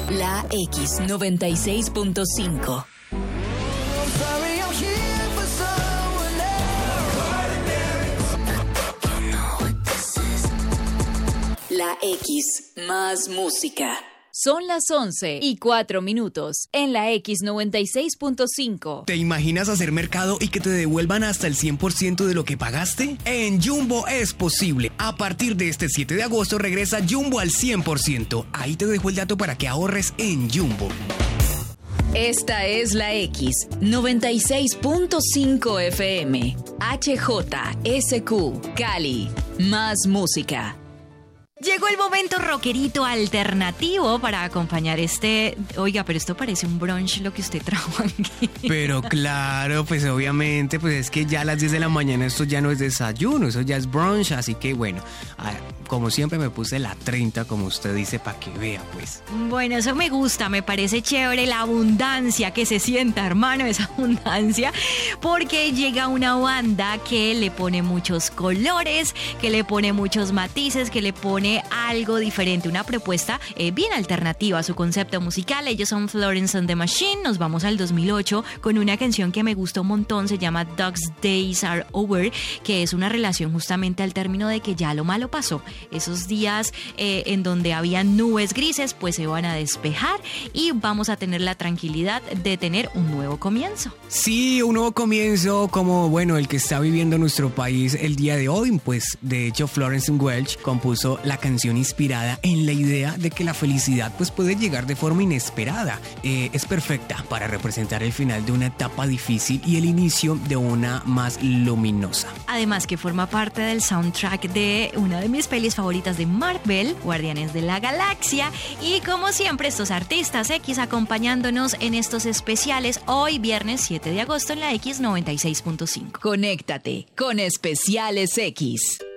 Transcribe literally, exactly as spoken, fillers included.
La X noventa y seis punto cinco. La X, más música. Son las once y cuatro minutos en la X noventa y seis punto cinco. ¿Te imaginas hacer mercado y que te devuelvan hasta el cien por ciento de lo que pagaste? En Jumbo es posible. A partir de este siete de agosto regresa Jumbo al cien por ciento. Ahí te dejo el dato para que ahorres en Jumbo. Esta es la X noventa y seis punto cinco F M. H J S Q, Cali. Más música. Llegó el momento rockerito alternativo para acompañar este... Oiga, pero esto parece un brunch lo que usted trajo aquí. Pero claro, pues obviamente, pues es que ya a las diez de la mañana esto ya no es desayuno, eso ya es brunch, así que bueno, como siempre me puse la treinta, como usted dice, para que vea, pues. Bueno, eso me gusta, me parece chévere la abundancia que se sienta, hermano, esa abundancia, porque llega una banda que le pone muchos colores, que le pone muchos matices, que le pone algo diferente, una propuesta eh, bien alternativa a su concepto musical. Ellos son Florence and the Machine. Nos vamos al dos mil ocho con una canción que me gustó un montón, se llama Dog's Days Are Over, que es una relación justamente al término de que ya lo malo pasó. Esos días eh, en donde había nubes grises pues se van a despejar y vamos a tener la tranquilidad de tener un nuevo comienzo. Sí, un nuevo comienzo como, bueno, el que está viviendo nuestro país el día de hoy. Pues de hecho Florence Welch compuso la canción inspirada en la idea de que la felicidad pues puede llegar de forma inesperada. Eh, es perfecta para representar el final de una etapa difícil y el inicio de una más luminosa. Además que forma parte del soundtrack de una de mis pelis favoritas de Marvel, Guardianes de la Galaxia, y como siempre estos artistas X acompañándonos en estos especiales hoy viernes siete de agosto en la X noventa y seis punto cinco. Conéctate con Especiales X.